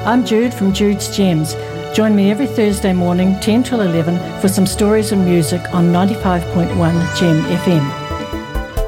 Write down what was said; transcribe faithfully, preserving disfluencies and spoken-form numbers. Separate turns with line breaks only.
I'm Jude from Jude's Gems. Join me every Thursday morning, ten till eleven, for some stories and music on ninety-five point one Gem F M.